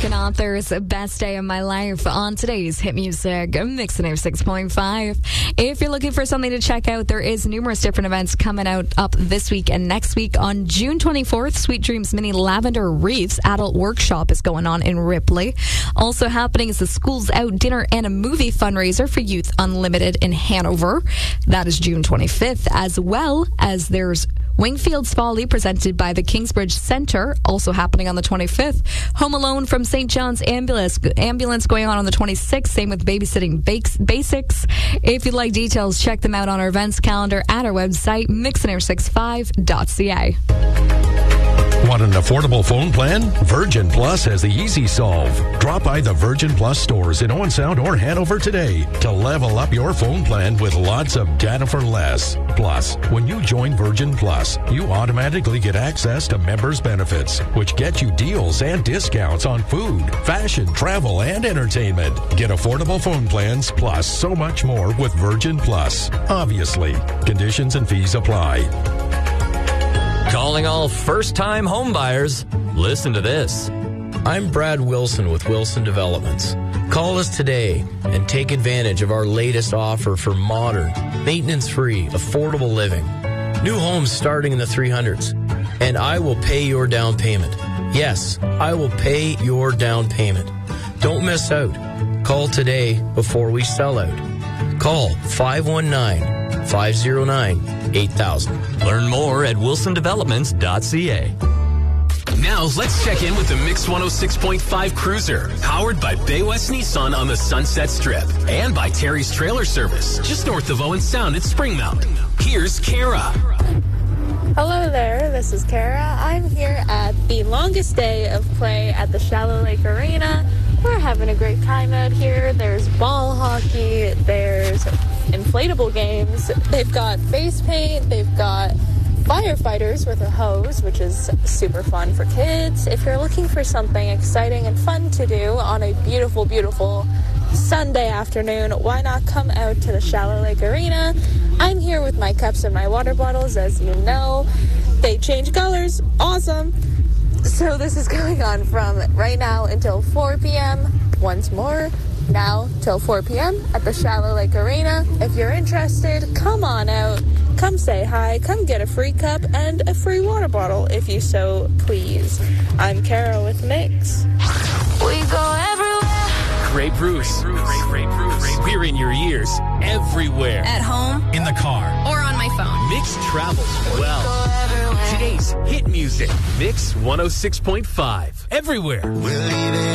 American Author's Best Day of My Life on today's Hit Music Mix 6.5. If you're looking for something to check out, there is numerous different events coming up this week and next week. On June 24th, Sweet Dreams Mini Lavender Reefs Adult Workshop is going on in Ripley. Also happening is the Schools Out Dinner and a Movie fundraiser for Youth Unlimited in Hanover. That is June 25th, as well as there's Wingfield's Folly presented by the Kingsbridge Centre, also happening on the 25th. Home Alone from St. John's Ambulance going on the 26th. Same with Babysitting Basics. If you'd like details, check them out on our events calendar at our website, mixonair65.ca. Want an affordable phone plan? Virgin Plus has the easy solve. Drop by the Virgin Plus stores in Owen Sound or Hanover today to level up your phone plan with lots of data for less. Plus, when you join Virgin Plus, you automatically get access to members' benefits, which get you deals and discounts on food, fashion, travel, and entertainment. Get affordable phone plans plus so much more with Virgin Plus. Obviously, conditions and fees apply. Calling all first-time home buyers. Listen to this. I'm Brad Wilson with Wilson Developments. Call us today and take advantage of our latest offer for modern, maintenance-free, affordable living. New homes starting in the 300s. And I will pay your down payment. Yes, I will pay your down payment. Don't miss out. Call today before we sell out. Call 519-509-8000. Learn more at wilsondevelopments.ca. Now, let's check in with the Mix 106.5 Cruiser, powered by Bay West Nissan on the Sunset Strip and by Terry's Trailer Service, just north of Owen Sound at Springmount. Here's Kara. Hello there, this is Kara. I'm here at the longest day of play at the Shallow Lake Arena. We're having a great time out here. There's ball hockey, there's inflatable games, they've got face paint, they've got firefighters with a hose, which is super fun for kids. If you're looking for something exciting and fun to do on a beautiful, beautiful Sunday afternoon, why not come out to the Shallow Lake Arena? I'm here with my cups and my water bottles, as you know. They change colors. Awesome. So this is going on from right now until 4 p.m. Once more, now till 4 p.m. at the Shallow Lake Arena. If you're interested, come on out. Come say hi. Come get a free cup and a free water bottle if you so please. I'm Kara with Mix. We go everywhere. Grey Bruce. We're in your ears everywhere. At home, in the car, or on my phone. Mix travels well. Today's hit music, Mix 106.5. Everywhere.